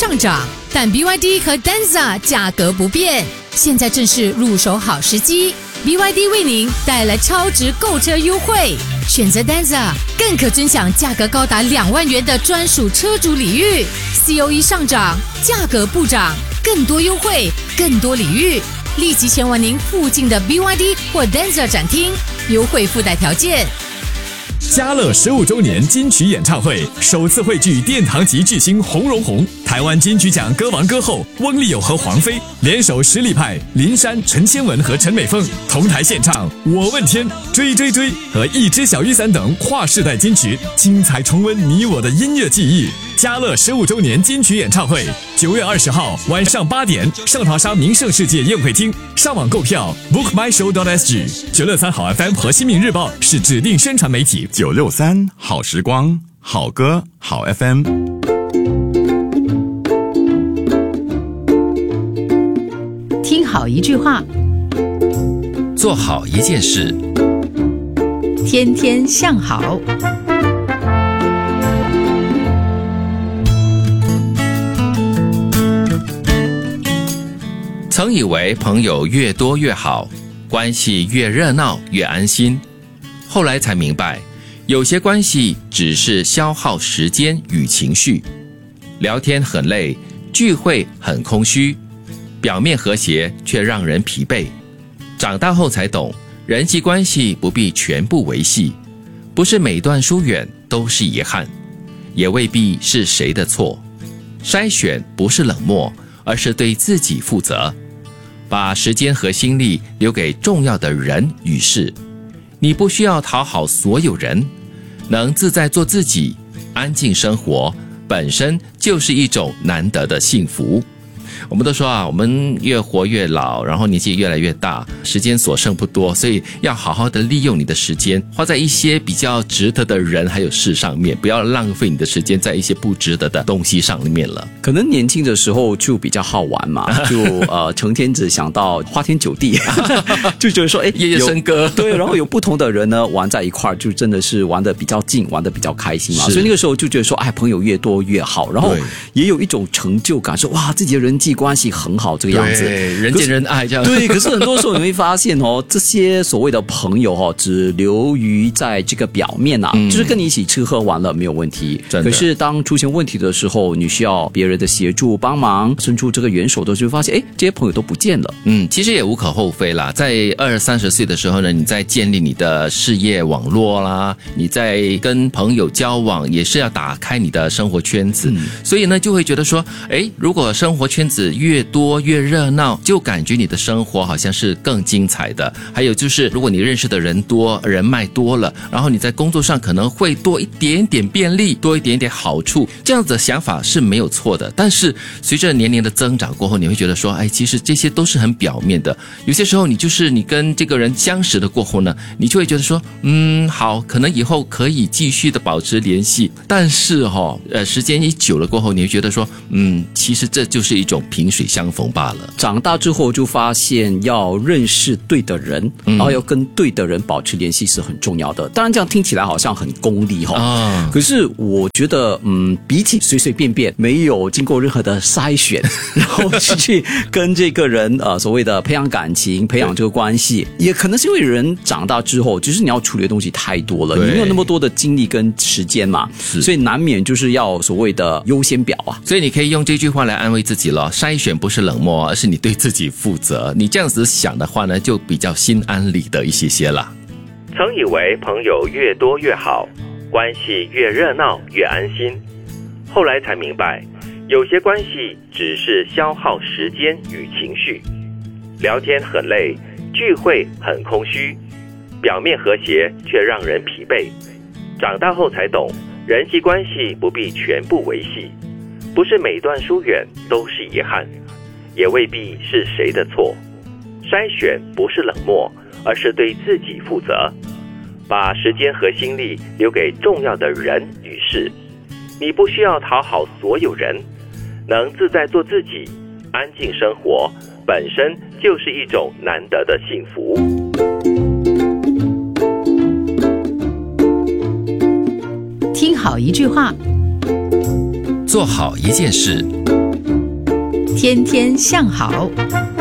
上涨，但 BYD 和 Denza 价格不变。现在正是入手好时机 ，BYD 为您带来超值购车优惠。选择 Denza 更可尊享价格高达2万元的专属车主礼遇。COE 上涨，价格不涨，更多优惠，更多礼遇。立即前往您附近的 BYD 或 Denza 展厅，优惠附带条件。 嘉乐15周年金曲演唱会首次汇聚殿堂级巨星洪荣宏、台湾金曲奖歌王歌后翁立友和黄飞联手实力派林珊、陈千文和陈美凤同台献唱《我问天》、追追追和一只小雨伞等跨世代金曲，精彩重温你我的音乐记忆。嘉乐15周年金曲演唱会9月20号晚上8点，上淘沙名胜世界宴会厅，上网购票 bookmyshow.sg。963好 FM 和新民日报是指定宣传媒体。 963好时光，好歌，好 FM。 听好一句话， 做好一件事， 天天向好。 曾以为朋友越多越好，关系越热闹越安心，后来才明白，有些关系只是消耗时间与情绪，聊天很累，聚会很空虚，表面和谐却让人疲惫。长大后才懂，人际关系不必全部维系，不是每段疏远都是遗憾，也未必是谁的错。筛选不是冷漠，而是对自己负责，把时间和心力留给重要的人与事。你不需要讨好所有人，能自在做自己，安静生活，本身就是一种难得的幸福。我们都说啊，我们越活越老，然后年纪越来越大，时间所剩不多，所以要好好的利用你的时间，花在一些比较值得的人还有事上面，不要浪费你的时间在一些不值得的东西上面了。 可能年轻的时候就比较好玩嘛，就成天只想到花天酒地，就觉得说夜夜笙歌， 对，然后有不同的人呢玩在一块儿，就真的是玩得比较近，玩得比较开心嘛。所以那个时候就觉得说，哎，朋友越多越好，然后也有一种成就感，说哇，自己的人际关系很好这个样子， 人见人爱这样。 对，可是很多时候你会发现哦，这些所谓的朋友哦，只留于在这个表面啊，就是跟你一起吃喝玩乐没有问题。可是当出现问题的时候，你需要别人的协助帮忙，伸出这个援手的时候，发现哎，这些朋友都不见了。 其实也无可厚非啦。在20-30岁的时候呢，你在建立你的事业网络啦，你在跟朋友交往，也是要打开你的生活圈子。所以呢，就会觉得说，哎，如果生活圈子越多越热闹，就感觉你的生活好像是更精彩的。还有就是，如果你认识的人多，人脉多了，然后你在工作上可能会多一点点便利，多一点点好处，这样子的想法是没有错的。但是随着年龄的增长过后，你会觉得说，哎，其实这些都是很表面的。有些时候你跟这个人相识的过后呢，你就会觉得说，好，可能以后可以继续的保持联系。但是时间一久了过后，你会觉得说，其实这就是一种萍水相逢罢了。 长大之后就发现要认识对的人，然后要跟对的人保持联系是很重要的。当然这样听起来好像很功利可是我觉得比起随随便便没有经过任何的筛选然后去跟这个人所谓的培养感情，培养这个关系，也可能是因为人长大之后，就是你要处理的东西太多了，你没有那么多的精力跟时间嘛，所以难免就是要所谓的优先表啊。 所以你可以用这句话来安慰自己了，筛选不是冷漠，而是你对自己负责。你这样子想的话呢，就比较心安理得一些了。 曾以为朋友越多越好，关系越热闹越安心，后来才明白，有些关系只是消耗时间与情绪，聊天很累，聚会很空虚，表面和谐却让人疲惫。长大后才懂，人际关系不必全部维系，不是每段疏远都是遗憾，也未必是谁的错。筛选不是冷漠，而是对自己负责，把时间和心力留给重要的人与事。你不需要讨好所有人，能自在做自己，安静生活，本身就是一种难得的幸福。 听好一句话， 做好一件事， 天天向好。